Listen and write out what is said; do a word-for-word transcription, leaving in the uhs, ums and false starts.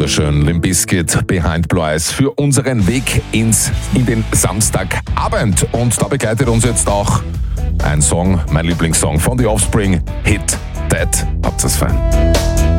wunderschön. Limp Bizkit, Behind Blue Eyes für unseren Weg ins, in den Samstagabend. Und da begleitet uns jetzt auch ein Song, mein Lieblingssong von The Offspring, Hit That. Habt ihr's fein.